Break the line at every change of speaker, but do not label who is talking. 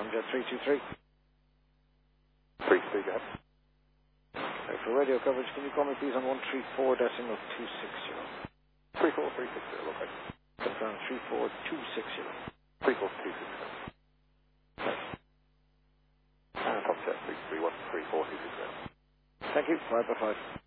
Jet 323.
323, go ahead.
Okay, for radio coverage, can you call me please on 134.260?
34360, okay.
Confirm 34260.
34260. And Tom Jet 331, 34260.
Thank you. 5 by 5.